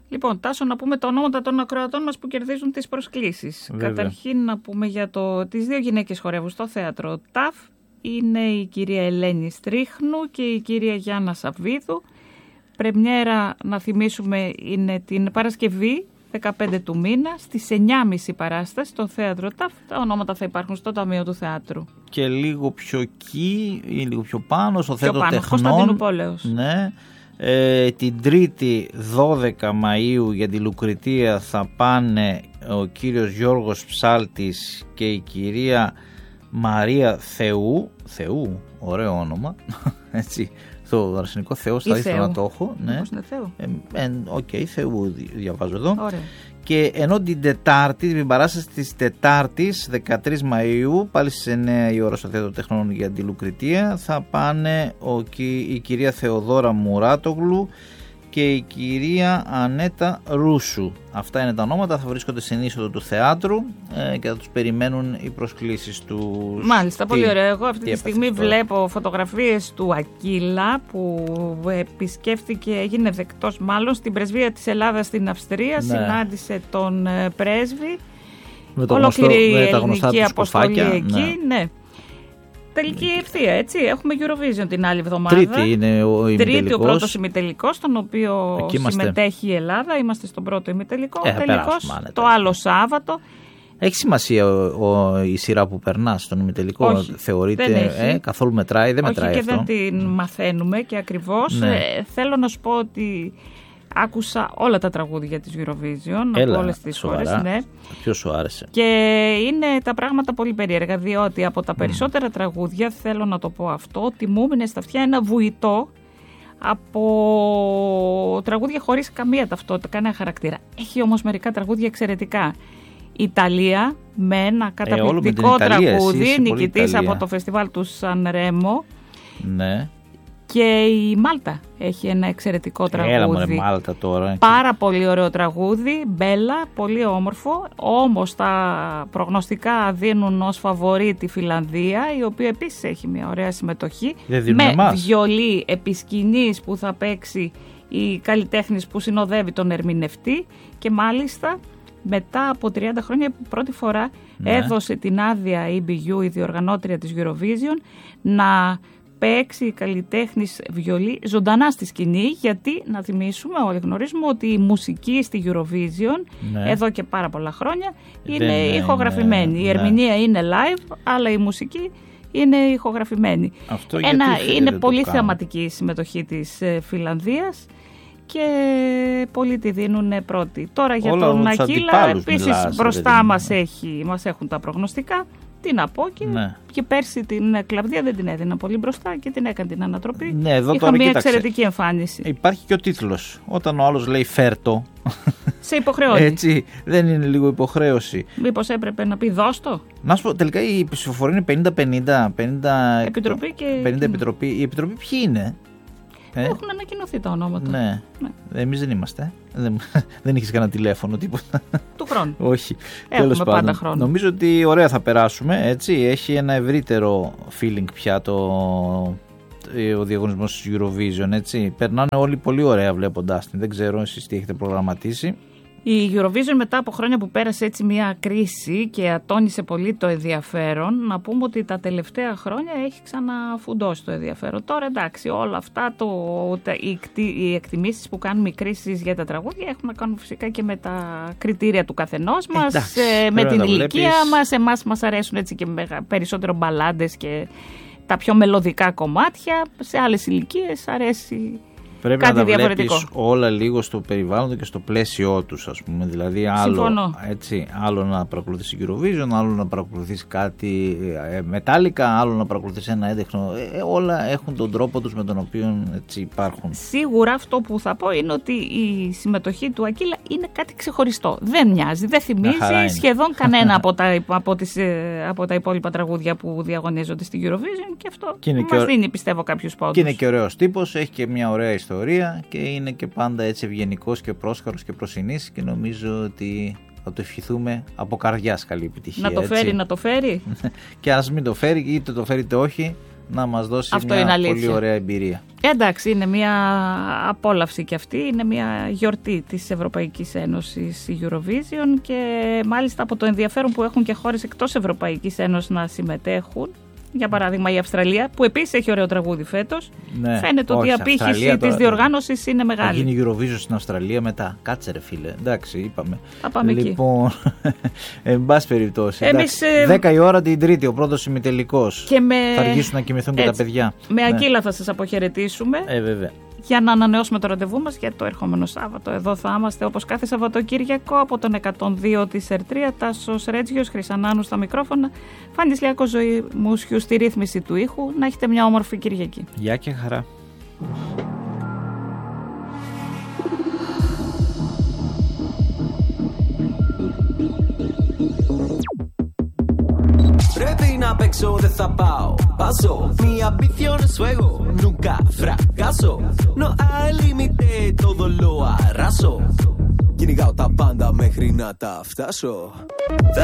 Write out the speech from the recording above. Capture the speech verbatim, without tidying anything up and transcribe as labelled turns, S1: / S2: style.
S1: Λοιπόν, Τάσο, να πούμε τα ονόματα των ακροατών μας που κερδίζουν τις προσκλήσεις.
S2: Βέβαια.
S1: Καταρχήν να πούμε για το, τις δύο γυναίκες χορεύουν στο θέατρο ΤΑΦ. Είναι η κυρία Ελένη Στρίχνου και η κυρία Γιάννα Σαββίδου. Πρεμιέρα, να θυμίσουμε, είναι την Παρασκευή δεκαπέντε του μήνα στις εννιά και μισή παράσταση στο θέατρο ΤΑΦ. Τα ονόματα θα υπάρχουν στο Ταμείο του Θεάτρου.
S2: Και λίγο πιο εκεί ή λίγο πιο πάνω στο θέατρο
S1: πάνω,
S2: Τεχνών.
S1: Κωνσταντίνου Πόλεως.
S2: Ναι. Ε, την Τρίτη δώδεκα Μαΐου για τη Λουκριτία θα πάνε ο κύριος Γιώργος Ψάλτης και η κυρία Μαρία Θεού. Θεού, ωραίο όνομα. Έτσι. Το αρσενικό Θεός θα ήθελα να το έχω. Ναι.
S1: Πώς είναι Θεού.
S2: Οκ, ε, okay, Θεού διαβάζω εδώ.
S1: Ωραία.
S2: Και ενώ την Τετάρτη, την παράσταση της Τετάρτης δεκατρείς Μαΐου, πάλι στις εννιά η ώρα στο Θέατρο Τεχνών για τη Λουκριτία, θα πάνε ο, η κυρία Θεοδόρα Μουράτογλου και η κυρία Ανέτα Ρούσου. Αυτά είναι τα ονόματα, θα βρίσκονται στην είσοδο του θεάτρου ε, και θα τους περιμένουν οι προσκλήσεις του.
S1: Μάλιστα, πολύ ωραία. Εγώ αυτή
S2: τι
S1: τη στιγμή
S2: αυτό.
S1: βλέπω φωτογραφίες του Ακύλα που επισκέφθηκε, έγινε δεκτός μάλλον στην πρεσβεία της Ελλάδας στην Αυστρία, ναι. Συνάντησε τον πρέσβη,
S2: με το
S1: ολόκληρη
S2: γνωστό,
S1: η ελληνική αποστολή εκεί,
S2: ναι.
S1: ναι. Τελική ευθεία, έτσι. Έχουμε Eurovision την άλλη εβδομάδα.
S2: Τρίτη είναι ο ημιτελικός.
S1: Τρίτη ο πρώτος ημιτελικός, στον οποίο συμμετέχει η Ελλάδα. Είμαστε στον πρώτο ημιτελικό.
S2: Ε,
S1: τελικός,
S2: πέρασμα,
S1: το άλλο Σάββατο.
S2: Έχει σημασία ο, ο, η σειρά που περνά στον ημιτελικό?
S1: Όχι,
S2: θεωρείται ε, καθόλου μετράει, δεν
S1: Όχι,
S2: μετράει
S1: και
S2: αυτό.
S1: δεν την μαθαίνουμε και ακριβώς.
S2: Ναι.
S1: Ε, θέλω να σου πω ότι άκουσα όλα τα τραγούδια της Eurovision.
S2: Έλα,
S1: από όλες τις χώρες. Ναι.
S2: Ποιο σου άρεσε?
S1: Και είναι τα πράγματα πολύ περίεργα, διότι από τα περισσότερα mm. τραγούδια, θέλω να το πω αυτό, τιμούμενε στα αυτιά ένα βουητό από τραγούδια χωρίς καμία ταυτότητα, κανένα χαρακτήρα. Έχει όμως μερικά τραγούδια εξαιρετικά. Ιταλία με ένα καταπληκτικό ε, τραγούδι, νικητής από το φεστιβάλ του Σαν Ρέμο.
S2: Ναι.
S1: Και η Μάλτα έχει ένα εξαιρετικό τραγούδι.
S2: Έλα μωρέ Μάλτα τώρα.
S1: Πάρα πολύ ωραίο τραγούδι, Μπέλα, πολύ όμορφο. Όμως τα προγνωστικά δίνουν ως φαβορί τη Φιλανδία, η οποία επίσης έχει μια ωραία συμμετοχή.
S2: Δεν
S1: με
S2: εμάς.
S1: βιολί επισκηνής που θα παίξει η καλλιτέχνης που συνοδεύει τον ερμηνευτή. Και μάλιστα μετά από τριάντα χρόνια πρώτη φορά ναι. έδωσε την άδεια η μπι γιου, η διοργανώτρια της Eurovision, να παίξει καλλιτέχνης βιολί ζωντανά στη σκηνή, γιατί να θυμίσουμε, όλοι γνωρίζουμε ότι η μουσική στη Eurovision ναι. εδώ και πάρα πολλά χρόνια είναι Δεν, ηχογραφημένη. Ναι, η ερμηνεία ναι. είναι live, αλλά η μουσική είναι ηχογραφημένη.
S2: Αυτό
S1: Ένα, είναι πολύ
S2: το
S1: θεαματική η συμμετοχή της Φιλανδίας και πολλοί τη δίνουν πρώτη. Τώρα για
S2: Όλα
S1: τον Ακύλα επίσης
S2: μιλάς,
S1: μπροστά μας, έχει, μας έχουν τα προγνωστικά. Τι να πω, και,
S2: ναι.
S1: και πέρσι την Κλαβδία δεν την έδινα πολύ μπροστά και την έκανε την ανατροπή.
S2: Ναι, εδώ
S1: Είχα
S2: τώρα,
S1: μια
S2: κοίταξε,
S1: εξαιρετική εμφάνιση.
S2: Υπάρχει και ο τίτλος. Όταν ο άλλος λέει φέρτο.
S1: Σε υποχρεώνει.
S2: Έτσι, δεν είναι λίγο υποχρέωση?
S1: Μήπως έπρεπε να πει δώστο.
S2: Να σου πω, τελικά η ψηφοφορία είναι πενήντα πενήντα.
S1: Επιτροπή και...
S2: πενήντα επιτροπή. Η επιτροπή ποιοι είναι?
S1: Έχουν ανακοινωθεί τα ονόματα.
S2: Ναι. ναι. Εμείς δεν είμαστε. Δεν, δεν είχες κανένα τηλέφωνο, τίποτα.
S1: Του χρόνου.
S2: Όχι.
S1: Έχουμε
S2: Τέλος
S1: πάντα
S2: πάντων,
S1: χρόνο.
S2: νομίζω ότι ωραία θα περάσουμε. Έτσι. Έχει ένα ευρύτερο feeling πια το, ο διαγωνισμός της Eurovision. Έτσι. Περνάνε όλοι πολύ ωραία βλέποντάς την. Δεν ξέρω εσείς τι έχετε προγραμματίσει.
S1: Η Eurovision μετά από χρόνια που πέρασε έτσι μια κρίση και ατώνησε πολύ το ενδιαφέρον, να πούμε ότι τα τελευταία χρόνια έχει ξαναφουντώσει το ενδιαφέρον. Τώρα εντάξει, όλα αυτά, το, τα, οι, οι εκτιμήσεις που κάνουμε, οι κρίσεις για τα τραγούδια έχουν να κάνουν φυσικά και με τα κριτήρια του καθενός μας, εντάξει, με την ηλικία βλέπεις. μας. Εμάς μας αρέσουν έτσι και περισσότερο μπαλάντες και τα πιο μελωδικά κομμάτια. Σε άλλες ηλικίες αρέσει...
S2: Πρέπει
S1: κάτι
S2: να τα
S1: διαφορετικό.
S2: Βλέπεις όλα λίγο στο περιβάλλον και στο πλαίσιό τους, ας πούμε. Δηλαδή άλλο, έτσι, άλλο να παρακολουθείς Eurovision, άλλο να παρακολουθείς κάτι ε, μετάλλικα, άλλο να παρακολουθείς ένα έντεχνο. Ε, όλα έχουν τον τρόπο τους με τον οποίο έτσι υπάρχουν.
S1: Σίγουρα αυτό που θα πω είναι ότι η συμμετοχή του Ακύλα είναι κάτι ξεχωριστό. Δεν μοιάζει, δεν θυμίζει σχεδόν κανένα από, τα, από, τις, από τα υπόλοιπα τραγούδια που διαγωνίζονται στη Eurovision, και αυτό και μας ο... δίνει, πιστεύω, κάποιους πόντους.
S2: Και είναι και ωραίος τύπος, έχει και μια ωραία ιστορία και είναι και πάντα έτσι ευγενικός και πρόσχαρος και προσινής, και νομίζω ότι θα το ευχηθούμε από καρδιάς καλή επιτυχία.
S1: Να το φέρει,
S2: έτσι.
S1: να το φέρει.
S2: Και ας μην το φέρει, είτε το φέρει είτε όχι, να μας δώσει
S1: Αυτό
S2: μια πολύ ωραία εμπειρία.
S1: Εντάξει, είναι μια απόλαυση κι αυτή, είναι μια γιορτή της Ευρωπαϊκής Ένωσης η Eurovision και μάλιστα από το ενδιαφέρον που έχουν και χώρες εκτός Ευρωπαϊκής Ένωσης να συμμετέχουν. Για παράδειγμα η Αυστραλία, που επίσης έχει ωραίο τραγούδι φέτος. Ναι, φαίνεται όχι, ότι η απήχηση της διοργάνωσης είναι μεγάλη.
S2: Θα γίνει Eurovision στην Αυστραλία μετά. Κάτσε ρε φίλε, εντάξει, είπαμε.
S1: Θα πάμε
S2: λοιπόν, εκεί. Εν πάση περιπτώσει. Εμείς, εντάξει, δέκα η ώρα την Τρίτη, ο πρώτος ημιτελικός. Με... Θα αργήσουν να κοιμηθούν έτσι, και τα παιδιά.
S1: Με ναι. Ακύλα θα σας αποχαιρετήσουμε.
S2: Ε, βέβαια.
S1: Για να ανανεώσουμε το ραντεβού μας για το ερχόμενο Σάββατο. Εδώ θα είμαστε όπως κάθε Σαββατοκύριακο από τον εκατόν δύο της Ερτρία, Τάσος Ρέτζιος, Χρυσανάνου στα μικρόφωνα, Φάνης Λιάκος, Ζωή Μούσιου στη ρύθμιση του ήχου. Να έχετε μια όμορφη Κυριακή.
S2: Γεια και χαρά.
S3: Πρέπει να παίξω, δεν θα πάω. Paso, mi ambición es fuego, nunca fracaso. No hay límite, todo lo arraso. Κυνηγάω τα πάντα μέχρι να τα φτάσω.